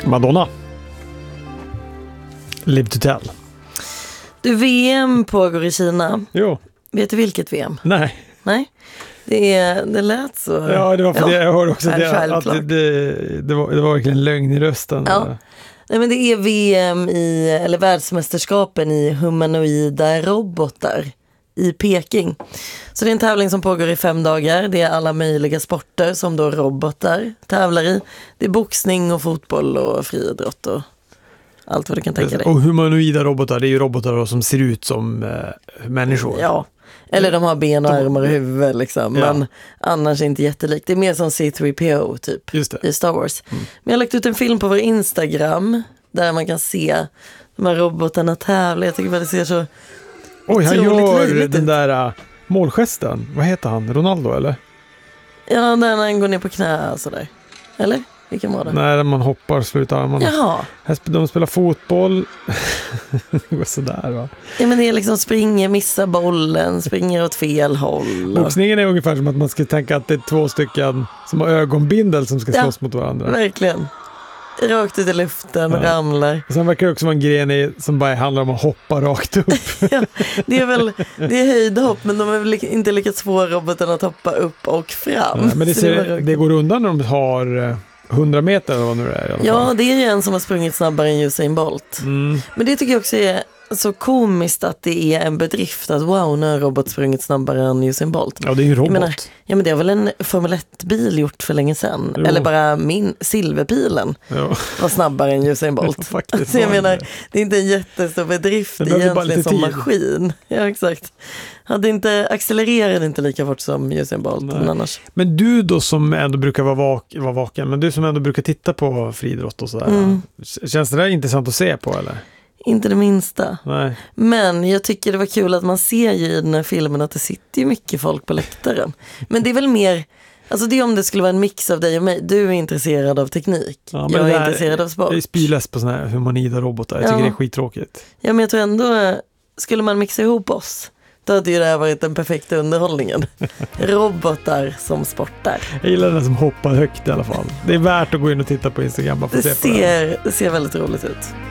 Madonna. Live to tell. Du, VM pågår i Kina. Jo. Vet du vilket VM? Nej. Det lät så. Ja, det var för det jag hörde också. Det var verkligen lögn i rösten. Ja. Nej, men det är VM eller världsmästerskapen i humanoida robotar i Peking. Så det är en tävling som pågår i 5 dagar. Det är alla möjliga sporter som då robotar tävlar i. Det är boxning och fotboll och friidrott och allt vad du kan tänka dig. Och humanoida robotar, det är ju robotar som ser ut som människor. Ja, eller de har ben och armar och huvud liksom. Ja. Men annars inte jättelikt. Det är mer som C-3PO typ i Star Wars. Men jag har lagt ut en film på vår Instagram där man kan se de här robotarna tävla. Jag tycker väl det ser så. Oj, han gör livligt den där målgesten. Vad heter han? Ronaldo eller? Ja, när han går ner på knä sådär. Eller? Vilken var det? När man hoppar, slutar armarna. Jaha. De spelar fotboll. Det går sådär, va? Ja, men det är liksom springer, missar bollen, springer åt fel håll. Boxningen är ungefär som att man ska tänka att det är 2 stycken som har ögonbindel som ska slåss mot varandra. Verkligen. Rakt ut i luften, ramlar. Och sen verkar det också vara en gren som bara handlar om att hoppa rakt upp. Ja, det är höjdhopp, men de har väl inte lyckats få roboten att hoppa upp och fram. Ja, men det går undan när de har 100 meter eller vad nu det är i alla fall. Ja, det är ju en som har sprungit snabbare än Usain Bolt. Men det tycker jag också är så komiskt att det är en bedrift att wow, nu har robot sprungit snabbare än Usain Bolt. Ja, det är ju en robot. Men det har väl en Formel 1-bil gjort för länge sedan. Jo. Eller bara silverpilen var snabbare än Usain Bolt. Alltså, jag menar, det är inte en jättestor bedrift egentligen som maskin. Ja, exakt. Accelererade inte lika fort som Usain Bolt annars. Men du då som ändå brukar vara vaken, men du som ändå brukar titta på friidrott och sådär. Känns det där intressant att se på eller? Inte det minsta. Nej. Men jag tycker det var kul att man ser ju i den här filmen att det sitter ju mycket folk på läktaren. Men det är väl mer, alltså det är om det skulle vara en mix av dig och mig. Du är intresserad av teknik. Ja, jag är intresserad av sport. Jag är spyläs på såna här humanida robotar. Jag tycker det är skittråkigt. Ja, men jag tror ändå, skulle man mixa ihop oss, då hade ju det här varit den perfekta underhållningen. Robotar som sportar. Jag gillar den som hoppar högt i alla fall. Det är värt att gå in och titta på Instagram. Bara för att se på det ser väldigt roligt ut.